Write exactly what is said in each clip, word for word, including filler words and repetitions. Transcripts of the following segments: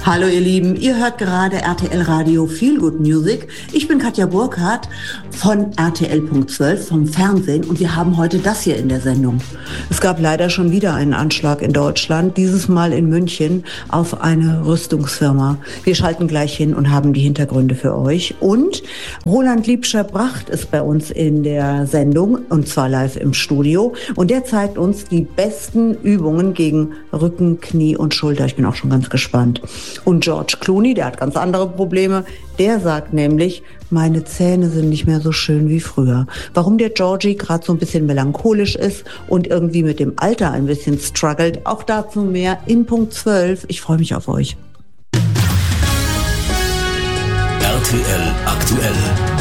Hallo ihr Lieben, ihr hört gerade R T L Radio Feel Good Music. Ich bin Katja Burkhardt von R T L Punkt zwölf vom Fernsehen und wir haben heute das hier in der Sendung. Es gab leider schon wieder einen Anschlag in Deutschland, dieses Mal in München auf eine Rüstungsfirma. Wir schalten gleich hin und haben die Hintergründe für euch. Und Roland Liebscher-Bracht ist bei uns in der Sendung und zwar live im Studio und der zeigt uns die besten Übungen gegen Rücken, Knie und Schulter. Ich bin auch schon ganz gespannt. Und George Clooney, der hat ganz andere Probleme. Der sagt nämlich, meine Zähne sind nicht mehr so schön wie früher. Warum der Georgie gerade so ein bisschen melancholisch ist und irgendwie mit dem Alter ein bisschen struggelt, auch dazu mehr in Punkt zwölf. Ich freue mich auf euch. R T L aktuell.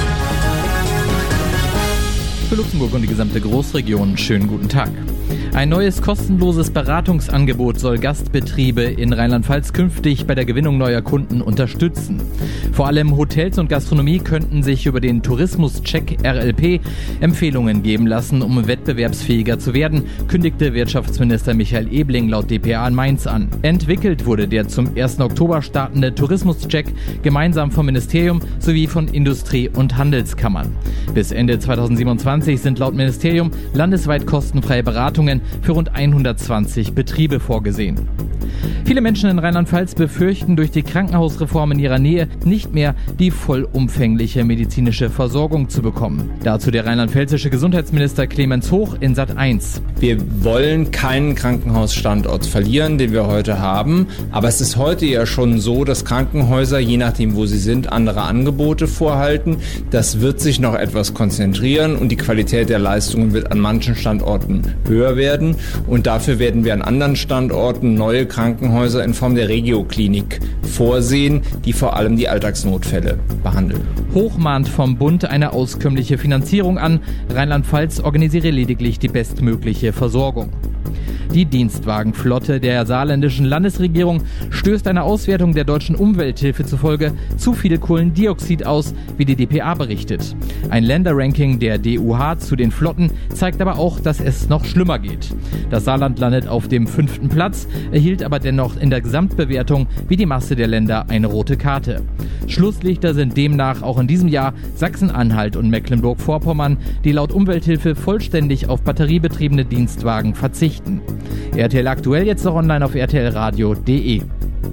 Für Luxemburg und die gesamte Großregion schönen guten Tag. Ein neues kostenloses Beratungsangebot soll Gastbetriebe in Rheinland-Pfalz künftig bei der Gewinnung neuer Kunden unterstützen. Vor allem Hotels und Gastronomie könnten sich über den Tourismus-Check R L P Empfehlungen geben lassen, um wettbewerbsfähiger zu werden, kündigte Wirtschaftsminister Michael Ebling laut D P A in Mainz an. Entwickelt wurde der zum ersten Oktober startende Tourismus-Check gemeinsam vom Ministerium sowie von Industrie- und Handelskammern. Bis Ende zweitausendsiebenundzwanzig sind laut Ministerium landesweit kostenfreie Beratungen für rund hundertzwanzig Betriebe vorgesehen. Viele Menschen in Rheinland-Pfalz befürchten durch die Krankenhausreform in ihrer Nähe nicht mehr die vollumfängliche medizinische Versorgung zu bekommen. Dazu der rheinland-pfälzische Gesundheitsminister Clemens Hoch in Sat eins. Wir wollen keinen Krankenhausstandort verlieren, den wir heute haben. Aber es ist heute ja schon so, dass Krankenhäuser, je nachdem wo sie sind, andere Angebote vorhalten. Das wird sich noch etwas konzentrieren und die Qualität der Leistungen wird an manchen Standorten höher werden. Und dafür werden wir an anderen Standorten neue Krankenhäuser in Form der Regioklinik vorsehen, die vor allem die Alltagsnotfälle behandeln. Hoch mahnt vom Bund eine auskömmliche Finanzierung an. Rheinland-Pfalz organisiere lediglich die bestmögliche Versorgung. Die Dienstwagenflotte der saarländischen Landesregierung stößt einer Auswertung der deutschen Umwelthilfe zufolge zu viel Kohlendioxid aus, wie die D P A berichtet. Ein Länderranking der D U H zu den Flotten zeigt aber auch, dass es noch schlimmer geht. Das Saarland landet auf dem fünften Platz, erhielt aber dennoch in der Gesamtbewertung wie die Masse der Länder eine rote Karte. Schlusslichter sind demnach auch in diesem Jahr Sachsen-Anhalt und Mecklenburg-Vorpommern, die laut Umwelthilfe vollständig auf batteriebetriebene Dienstwagen verzichten. R T L aktuell jetzt noch online auf r t l radio punkt d e.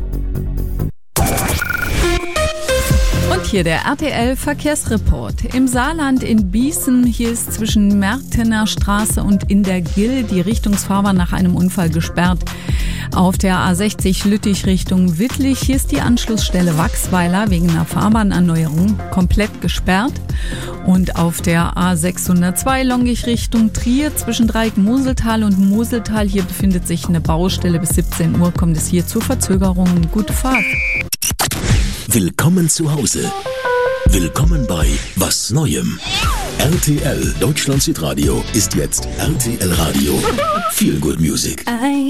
Und hier der R T L Verkehrsreport. Im Saarland in Bießen, hier ist zwischen Mertener Straße und in der Gill die Richtungsfahrbahn nach einem Unfall gesperrt. Auf der A sechzig Lüttich Richtung Wittlich, hier ist die Anschlussstelle Wachsweiler wegen einer Fahrbahnerneuerung komplett gesperrt. Und auf der A sechshundertzwei Longich Richtung Trier zwischen Dreieck-Moseltal und Moseltal, hier befindet sich eine Baustelle. Bis siebzehn Uhr kommt es hier zu Verzögerungen. Gute Fahrt. Willkommen zu Hause. Willkommen bei Was Neuem. R T L Deutschland Südradio ist jetzt R T L Radio. Feel Good Music.